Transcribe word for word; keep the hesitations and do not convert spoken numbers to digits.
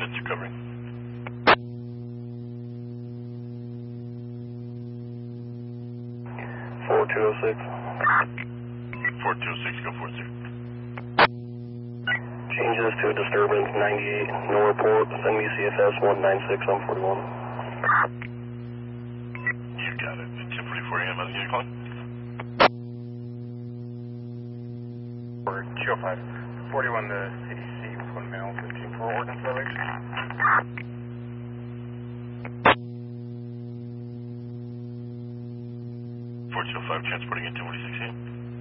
units are covering. four two oh six. four two oh six, go for it, sir. Changes to disturbance ninety-eight, no report, send me C F S one nine six on forty-one. You got it. ten forty-four a m on the unit calling. For two oh five, forty-one to C D C with one male, fifteen for organ salvage. four two oh five, transporting at ten forty-six a m